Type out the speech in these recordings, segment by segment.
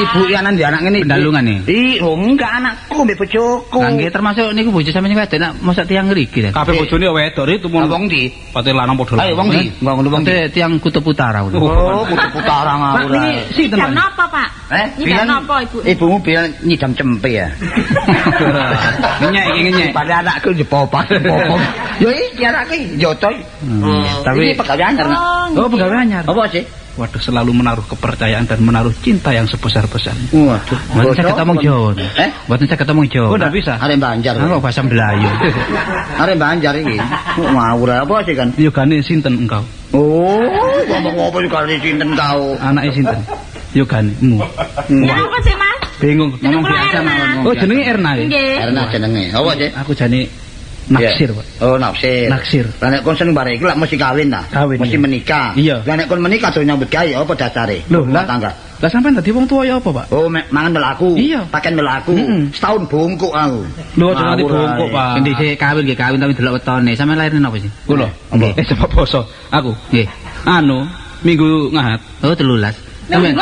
ibu anak di anak ngene pendalungan nih. Enggak anakku mbek bojoku. Lah nggih termasuk niku bojo sampeyan wedok nek mosok tiyang ngriki ta. Kabeh bojone wedok iki tumun. Wong ndi? Pate lanang padha. Ayo wong ndi? Wong ndi? Tiyang Kutub Utara. Oh, Kutub Utara ngawur. Sinten napa, Pak? Nyidam napa, Ibu? Ibumu biyen nyidam cempe ya. Ngenyek iki ngenyek. Pada anakku jepopak. Ya iki anakku njoto. Tapi pegawai anyar. Oh, pegawai anyar. Apa sih? Waduh, selalu menaruh kepercayaan dan menaruh cinta yang sebesar-besarnya. Waduh, mboten saged omong Jawa. Mboten saged omong Jawa. Oh, ndak bisa. Arek Banjar. Kok bahasa Melayu. Arek Banjar iki. Ngawur apa sih kan? Yogane sinten engkau? Oh, ngomong apa juga sinten kau? Anake sinten? Yoganemu. Ya apa sih, Mas? Bingung ngomong biasa mawon. Oh, jenenge Erna ya? Nggih. Erna jenenge. Apa sih? Aku jane naksir, Pak. Oh, naksir. Naksir. Lah nek kon seneng bareng iki lak mesti kawin ta? Mesti menikah. Iya. Lah nek kon menikah do nyambut gawe apa dasare? Loh, lah tangga. Lah sampean dadi wong tuwa ya apa, Pak? Oh, mangan melaku. Iya. Paken melaku. Setahun bungkuk aku. Lho, aja nganti bungkuk, Pak. Endi sik kawin nggih kawin tapi delok wetone. Sampeyan lairne napa sih? Kula. Coba poso. Aku. Nggih. Anu, minggu ngahat. Oh, 13. Sampeyan.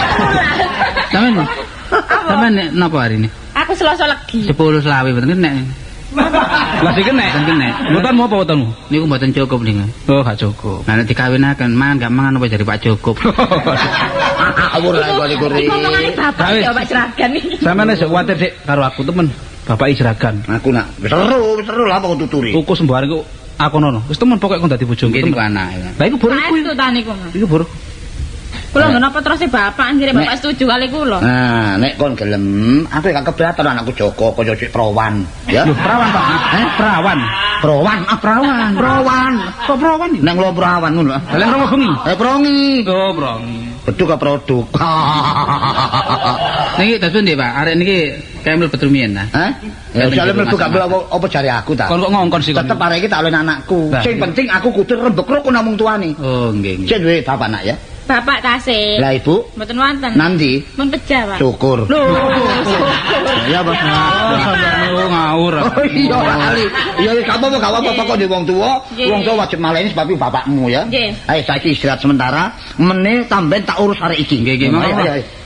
Sampeyan napa hari ini? Aku Selasa Legi. 10 selawe mboten nek. Lah sing kena. Wetonmu apa wetonmu? Niku mboten cukup niku. Oh, gak cukup. Nah nek dikawinaken mangan gak mangan apa dari Pak Cukup. Awur lah kok iki. Ngomongane bapak ya Pak Jeragan iki. Sampeyan wis kuwatir sik karo aku temen. Bapak Jeragan. Aku nak seru lah kok tuturi. Tuku sembarang iku aku nono. Wis temen pokoke kon dadi bojoku. Nggih niku anake. Lah iku buruku. Itu ta niku, Mas. Iku buruk. Kula nggon apa terus bapak anjire bapak setuju kali kula. Nah, nek kon gelem, aku gak keberatan anakku Joko kaya cek perawan, ya. Loh, perawan, Pak. Perawan. Perawan, perawan. Perawan. Kok perawan iki? Nang lo perawan ngono. Lah romo bengi. Prongi. Oh, prongi. Beduk ke produk. Niki dados ndi, Pak? Arek niki kaya mlebu rumiyin ta? Hah? Ya jare mlebu gak apa jare aku ta. Kon kok ngongkon sih. Tetep arek iki tak oleh anakku. Nah, Sing penting aku kudu rembek rukun namung tuane. Oh, nggih. Sing duwe bapak nak ya. Bapak tasih. Lah ibu? Mboten wonten. Nanti? Mun Beja, Pak. Syukur. Lho. Ya, Pak. Oh, ngawur. Oh iya kali. Iya gak apa-apa kok di wong tuwa. Wong tuwa wajib maleni sebab bapakmu ya. Ayo saiki istirahat sementara. Meneh tamben tak urus arek iki. Nggih, nggih. Ayo.